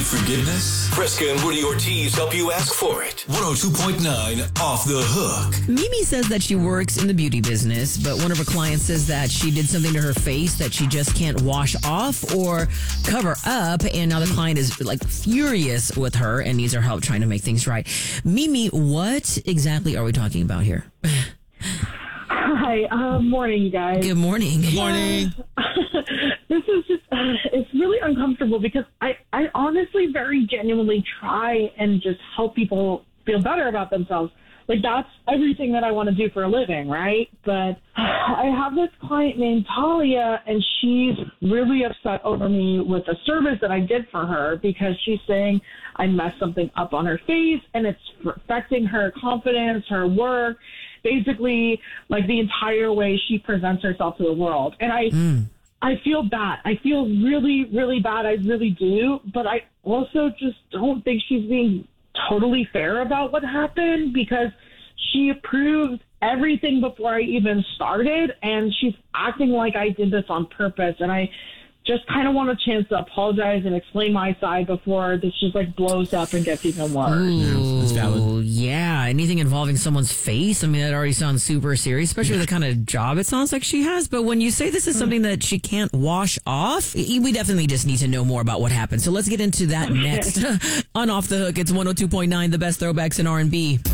Need forgiveness? Fresca and Woody Ortiz help you ask for it. 102.9 Off the Hook. Mimi says that she works in the beauty business, but one of her clients says that she did something to her face that she just can't wash off or cover up, and now the client is like furious with her and needs her help trying to make things right. Mimi, what exactly are we talking about here? Hi, morning, you guys. Good morning. Good morning. This is just, it's really uncomfortable because I honestly very genuinely try and just help people feel better about themselves. Like, that's everything that I want to do for a living, right? But I have this client named Talia, and she's really upset over me with a service that I did for her because she's saying I messed something up on her face, and it's affecting her confidence, her work, basically, like, the entire way she presents herself to the world. And I feel bad. I feel really, really bad. I really do. But I also just don't think she's being totally fair about what happened because she approved everything before I even started, and she's acting like I did this on purpose. And I just kind of want a chance to apologize and explain my side before this just like blows up and gets even worse. Ooh, that's valid. Yeah, anything involving someone's face, I mean, that already sounds super serious, especially with the kind of job it sounds like she has. But when you say this is something that she can't wash off, we definitely just need to know more about what happened. So let's get into that next on Off the Hook. It's 102.9, the best throwbacks in R&B.